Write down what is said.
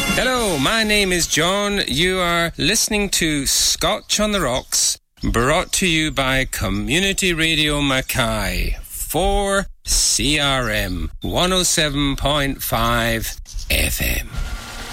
Hello, my name is John. You are listening to Scotch on the Rocks, brought to you by Community Radio Mackay for CRM 107.5 FM.